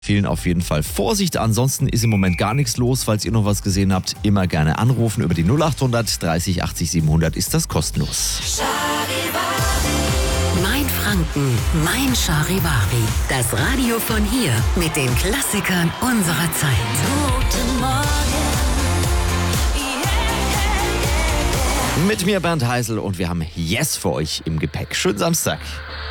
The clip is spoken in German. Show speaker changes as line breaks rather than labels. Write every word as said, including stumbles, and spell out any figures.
Vielen auf jeden Fall Vorsicht. Ansonsten ist im Moment gar nichts los. Falls ihr noch was gesehen habt, immer gerne anrufen über die null acht hundert dreißig achtzig siebenhundert ist das kostenlos.
Mein Franken, mein Charivari. Das Radio von hier mit den Klassikern unserer Zeit.
Guten Morgen.
Mit mir Bernd Heisel und wir haben Yes für euch im Gepäck. Schönen Samstag.